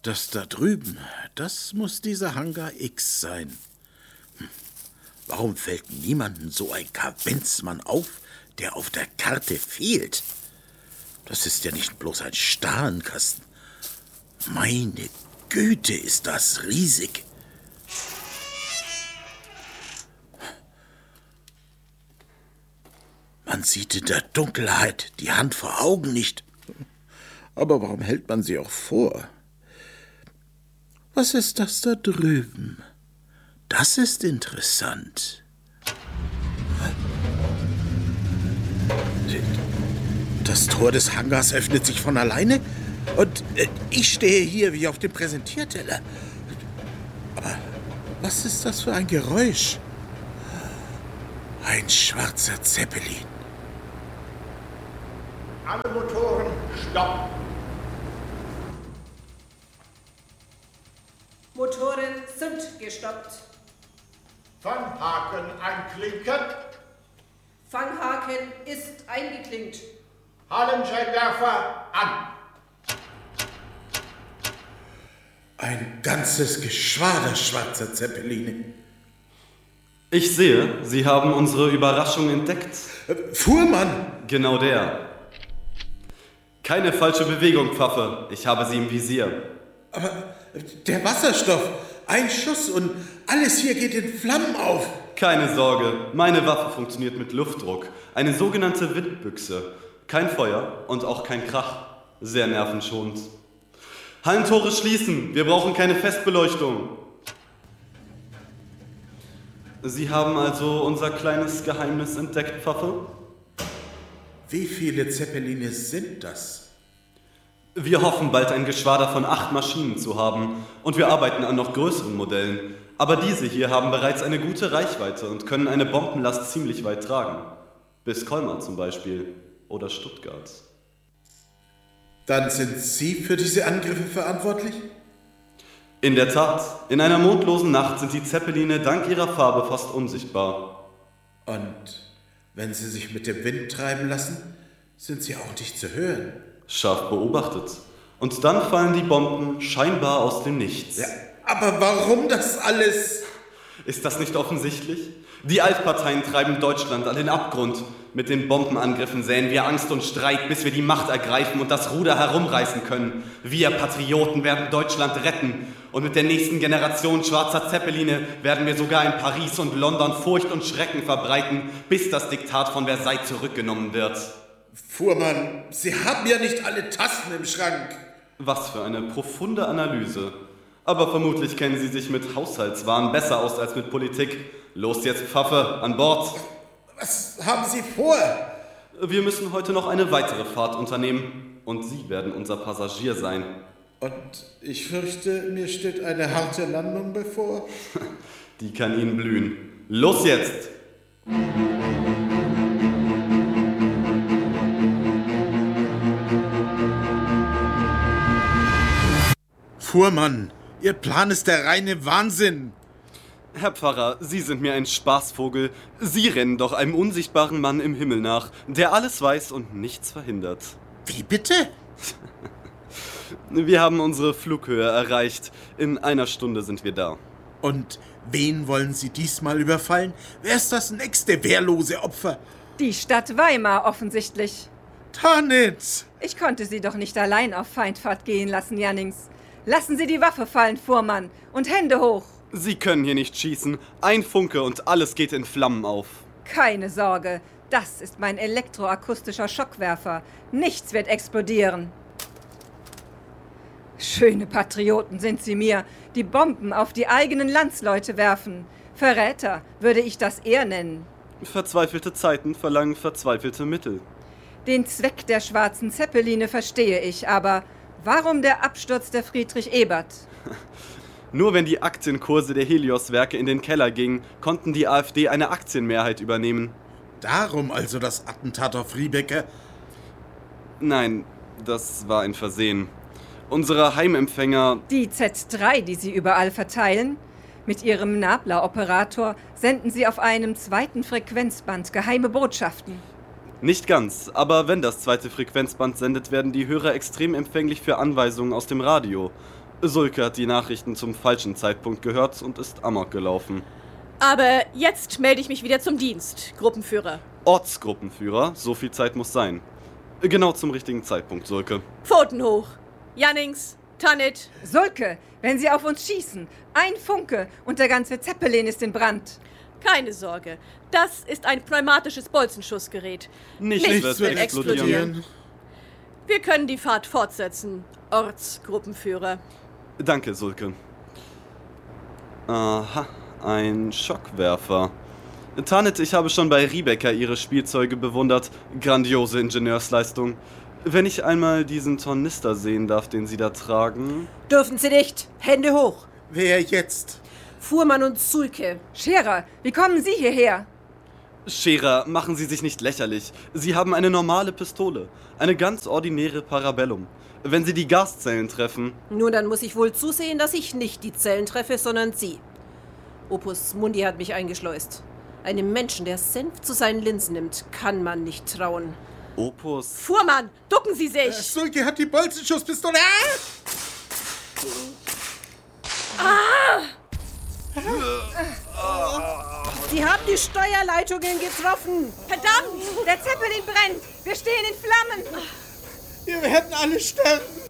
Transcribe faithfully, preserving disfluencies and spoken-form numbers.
Das da drüben, das muss dieser Hangar X sein. Hm. Warum fällt niemandem so ein Kavenzmann auf, der auf der Karte fehlt? Das ist ja nicht bloß ein Starrenkasten. Meine Güte, ist das riesig. Man sieht in der Dunkelheit die Hand vor Augen nicht. Aber warum hält man sie auch vor? Was ist das da drüben? Das ist interessant. Das Tor des Hangars öffnet sich von alleine und ich stehe hier wie auf dem Präsentierteller. Aber was ist das für ein Geräusch? Ein schwarzer Zeppelin. Alle Motoren, stopp! Motoren sind gestoppt. Fanghaken einklinken. Fanghaken ist eingeklinkt. Hallenscheinwerfer an. Ein ganzes Geschwader schwarzer Zeppeline. Ich sehe, Sie haben unsere Überraschung entdeckt. Fuhrmann! Genau der. Keine falsche Bewegung, Pfaffe. Ich habe Sie im Visier. Aber der Wasserstoff, ein Schuss und alles hier geht in Flammen auf. Keine Sorge, meine Waffe funktioniert mit Luftdruck. Eine sogenannte Windbüchse. Kein Feuer und auch kein Krach. Sehr nervenschonend. Hallentore schließen. Wir brauchen keine Festbeleuchtung. Sie haben also unser kleines Geheimnis entdeckt, Pfaffe? Wie viele Zeppeline sind das? Wir hoffen, bald ein Geschwader von acht Maschinen zu haben. Und wir arbeiten an noch größeren Modellen. Aber diese hier haben bereits eine gute Reichweite und können eine Bombenlast ziemlich weit tragen. Bis Colmar zum Beispiel. Oder Stuttgart. Dann sind Sie für diese Angriffe verantwortlich? In der Tat. In einer mondlosen Nacht sind die Zeppeline dank ihrer Farbe fast unsichtbar. Und wenn sie sich mit dem Wind treiben lassen, sind sie auch nicht zu hören. Scharf beobachtet. Und dann fallen die Bomben scheinbar aus dem Nichts. Ja, aber warum das alles? Ist das nicht offensichtlich? Die Altparteien treiben Deutschland an den Abgrund. Mit den Bombenangriffen säen wir Angst und Streit, bis wir die Macht ergreifen und das Ruder herumreißen können. Wir Patrioten werden Deutschland retten. Und mit der nächsten Generation schwarzer Zeppeline werden wir sogar in Paris und London Furcht und Schrecken verbreiten, bis das Diktat von Versailles zurückgenommen wird. Fuhrmann, Sie haben ja nicht alle Tassen im Schrank. Was für eine profunde Analyse. Aber vermutlich kennen Sie sich mit Haushaltswaren besser aus als mit Politik. Los jetzt, Pfaffe, an Bord. Was haben Sie vor? Wir müssen heute noch eine weitere Fahrt unternehmen. Und Sie werden unser Passagier sein. Und ich fürchte, mir steht eine harte Landung bevor. Die kann Ihnen blühen. Los jetzt! Fuhrmann, Ihr Plan ist der reine Wahnsinn. Herr Pfarrer, Sie sind mir ein Spaßvogel. Sie rennen doch einem unsichtbaren Mann im Himmel nach, der alles weiß und nichts verhindert. Wie bitte? Wir haben unsere Flughöhe erreicht. In einer Stunde sind wir da. Und wen wollen Sie diesmal überfallen? Wer ist das nächste wehrlose Opfer? Die Stadt Weimar offensichtlich. Tanitz! Ich konnte Sie doch nicht allein auf Feindfahrt gehen lassen, Jannings. Lassen Sie die Waffe fallen, Fuhrmann, und Hände hoch. Sie können hier nicht schießen. Ein Funke und alles geht in Flammen auf. Keine Sorge, das ist mein elektroakustischer Schockwerfer. Nichts wird explodieren. Schöne Patrioten sind Sie mir, die Bomben auf die eigenen Landsleute werfen. Verräter würde ich das eher nennen. Verzweifelte Zeiten verlangen verzweifelte Mittel. Den Zweck der schwarzen Zeppeline verstehe ich, aber warum der Absturz der Friedrich Ebert? Nur wenn die Aktienkurse der Helios-Werke in den Keller gingen, konnten die AfD eine Aktienmehrheit übernehmen. Darum also das Attentat auf Riebecker? Nein, das war ein Versehen. Unsere Heimempfänger... Die Z drei, die Sie überall verteilen? Mit Ihrem Nabla-Operator senden Sie auf einem zweiten Frequenzband geheime Botschaften. Nicht ganz, aber wenn das zweite Frequenzband sendet, werden die Hörer extrem empfänglich für Anweisungen aus dem Radio. Sulke hat die Nachrichten zum falschen Zeitpunkt gehört und ist amok gelaufen. Aber jetzt melde ich mich wieder zum Dienst, Gruppenführer. Ortsgruppenführer, so viel Zeit muss sein. Genau zum richtigen Zeitpunkt, Sulke. Pfoten hoch. Jannings, Tanit. Sulke, wenn Sie auf uns schießen, ein Funke und der ganze Zeppelin ist in Brand. Keine Sorge, das ist ein pneumatisches Bolzenschussgerät. Nichts, Nichts wird, wird explodieren. explodieren. Wir können die Fahrt fortsetzen, Ortsgruppenführer. Danke, Sulke. Aha, ein Schockwerfer. Tanit, ich habe schon bei Riebecker Ihre Spielzeuge bewundert. Grandiose Ingenieursleistung. Wenn ich einmal diesen Tornister sehen darf, den Sie da tragen... Dürfen Sie nicht. Hände hoch. Wer jetzt? Fuhrmann und Sulke. Scherer, wie kommen Sie hierher? Scherer, machen Sie sich nicht lächerlich. Sie haben eine normale Pistole. Eine ganz ordinäre Parabellum. Wenn Sie die Gaszellen treffen... Nun, dann muss ich wohl zusehen, dass ich nicht die Zellen treffe, sondern Sie. Opus Mundi hat mich eingeschleust. Einem Menschen, der Senf zu seinen Linsen nimmt, kann man nicht trauen. Opus... Fuhrmann, ducken Sie sich! Sulke hat die Bolzenschusspistole. Ah! Sie haben die Steuerleitungen getroffen. Verdammt! Der Zeppelin brennt! Wir stehen in Flammen! Wir werden alle sterben.